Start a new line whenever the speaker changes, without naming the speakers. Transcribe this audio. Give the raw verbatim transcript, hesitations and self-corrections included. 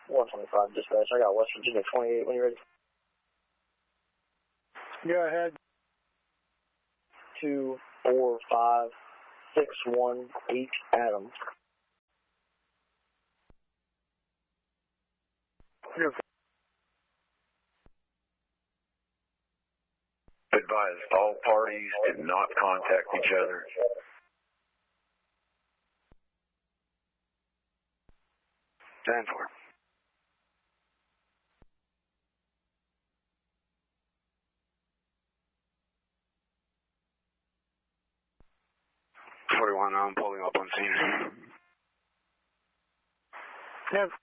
one twenty-five dispatch. I got West Virginia twenty-eight when you're ready.
Go ahead.
two four five six one eight Adam.
Yes.
Advise all parties did not contact each other.
Stand for. forty-one, I'm pulling up on scene. Yes.